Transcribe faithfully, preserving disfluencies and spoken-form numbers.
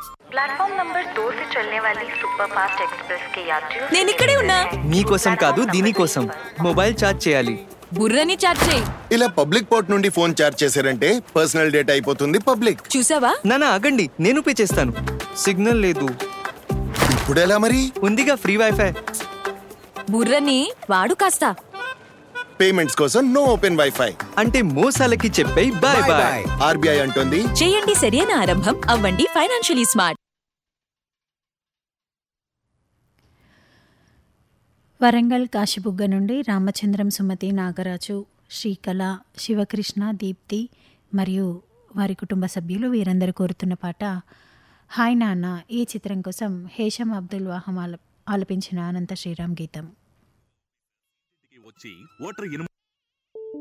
Platform number दो से चलने वाली सुपर फास्ट एक्सप्रेस के यात्रियों నేను ఇక్కడే ఉన్నా. మీకోసం కాదు దీనికోసం మొబైల్ ఛార్జ్ చేయాలి. బుర్రని చాట్ చేయి. ఇలా పబ్లిక్ పోర్ట్ నుండి ఫోన్ చార్జ్ చేశారంటే పర్సనల్ డేటా అయిపోతుంది పబ్లిక్. చూసావా? నానా ఆగండి, నేను పే చేస్తాను. సిగ్నల్ లేదు. ఇప్పుడు ఎలా మరి? ఉందిగా ఫ్రీ వైఫై. బుర్రని వాడు కాస్త. పేమెంట్స్ కోసం నో ఓపెన్ వైఫై. అంటే మోసాలకి చెప్పే బాయ్ బాయ్. ఆర్బీఐ అంటోంది చేయండి సరైన ఆరంభం, అవ్వండి ఫైనాన్షియలీ స్మార్ట్. వరంగల్ కాశీబుగ్గ నుండి రామచంద్రం, సుమతి, నాగరాజు, శ్రీకళ, శివకృష్ణ, దీప్తి మరియు వారి కుటుంబ సభ్యులు వీరందరూ కోరుతున్న పాట హాయ్ నాన్న. ఈ చిత్రం కోసం హేషం అబ్దుల్ వాహం ఆల ఆలపించిన అనంత శ్రీరామ్ గీతం. వచ్చి ఓటర్